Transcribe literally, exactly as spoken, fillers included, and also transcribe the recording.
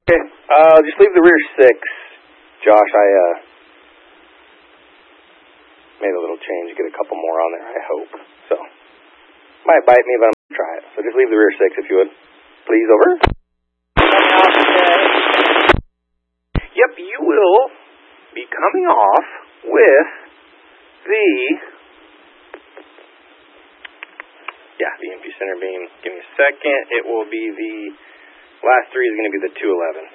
Okay, uh, just leave the rear six, Josh. I uh, made a little change, get a couple more on there, I hope. So, might bite me, but I'm going to try it. So just leave the rear six if you would. Please, over. Yep, you will be coming off with the, yeah, the empty center beam. Give me a second. It will be the, last three is going to be the two eleven.